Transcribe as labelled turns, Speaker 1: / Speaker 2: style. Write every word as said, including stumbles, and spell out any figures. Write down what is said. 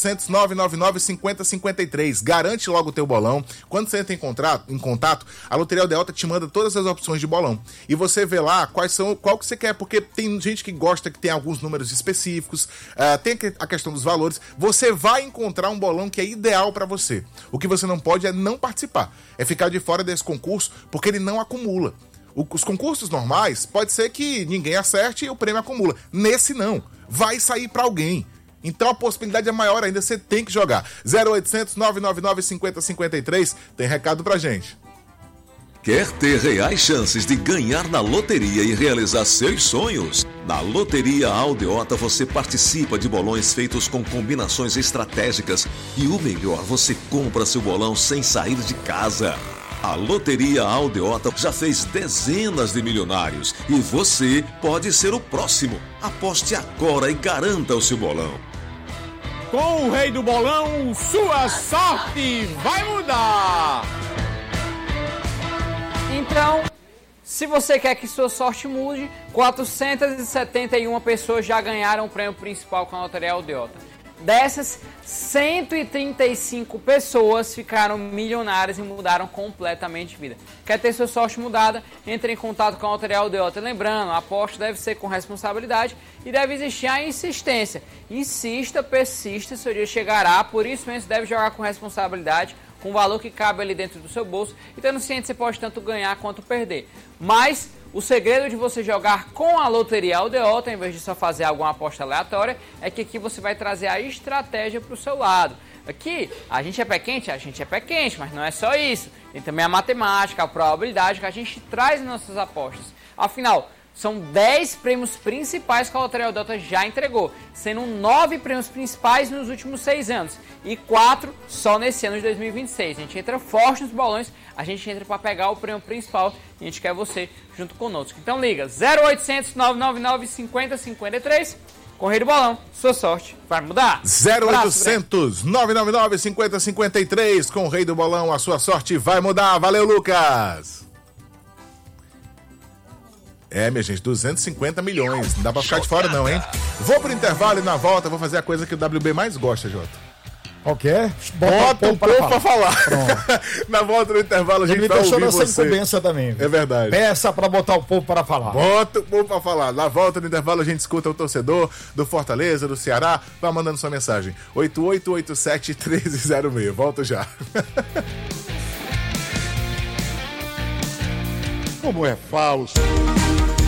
Speaker 1: oitocentos, nove nove nove, cinquenta, cinquenta e três. Garante logo o teu bolão. Quando você entra em, contrato, em contato, a Loteria Aldeota te manda todas as opções de bolão. E você vê lá quais são, qual que você quer, porque tem gente que gosta que tem alguns números específicos, uh, tem a questão dos valores. Você vai encontrar um bolão que é ideal para você. O que você não pode é não participar. É ficar de fora desse concurso, porque ele não acumula. O, os concursos normais, pode ser que ninguém acerte e o prêmio acumula. Nesse não. Vai sair para alguém. Então a possibilidade é maior ainda, você tem que jogar. zero oitocentos, nove nove nove, cinquenta, cinquenta e três, tem recado pra gente.
Speaker 2: Quer ter reais chances de ganhar na loteria e realizar seus sonhos? Na Loteria Aldeota você participa de bolões feitos com combinações estratégicas e o melhor, você compra seu bolão sem sair de casa. A Loteria Aldeota já fez dezenas de milionários e você pode ser o próximo. Aposte agora e garanta o seu bolão.
Speaker 3: Com o Rei do Bolão, sua sorte vai mudar!
Speaker 4: Então, se você quer que sua sorte mude, quatrocentas e setenta e uma pessoas já ganharam o prêmio principal com a Loteria Aldeota. Dessas, cento e trinta e cinco pessoas ficaram milionárias e mudaram completamente de vida. Quer ter sua sorte mudada? Entre em contato com a Loteria Aldeota. Lembrando, a aposta deve ser com responsabilidade e deve existir a insistência. Insista, persista, seu dia chegará, por isso mesmo deve jogar com responsabilidade, com o valor que cabe ali dentro do seu bolso, e tendo ciente que você pode tanto ganhar quanto perder. Mas o segredo de você jogar com a Loteria Aldeota, em vez de só fazer alguma aposta aleatória, é que aqui você vai trazer a estratégia para o seu lado. Aqui, a gente é pé quente, a gente é pé quente, mas não é só isso. Tem também a matemática, a probabilidade que a gente traz nas nossas apostas. Afinal, são dez prêmios principais que a Loteria Aldeota já entregou, sendo nove prêmios principais nos últimos seis anos e quatro só nesse ano de dois mil e vinte e seis. A gente entra forte nos bolões, a gente entra para pegar o prêmio principal e a gente quer você junto conosco. Então liga zero oitocentos, nove nove nove, cinquenta, cinquenta e três. Correio do Bolão, sua sorte vai mudar.
Speaker 1: zero oitocentos, nove nove nove, cinquenta, cinquenta e três. Com o Rei do Bolão, a sua sorte vai mudar. Valeu, Lucas! É, minha gente, duzentos e cinquenta milhões. Não dá pra ficar de fora não, hein? Vou pro intervalo e na volta vou fazer a coisa que o W B mais gosta, Jota.
Speaker 5: O quê?
Speaker 1: Bota o povo pra falar. Na volta do intervalo a gente vai ouvir você.
Speaker 5: Essa incumbência também.
Speaker 1: É verdade.
Speaker 5: Peça pra botar o povo para falar.
Speaker 1: Bota o povo pra falar. Na volta do intervalo a gente escuta o torcedor do Fortaleza, do Ceará. Vai mandando sua mensagem. oito oito oito sete, um três zero seis. Volto já.
Speaker 6: Como é falso.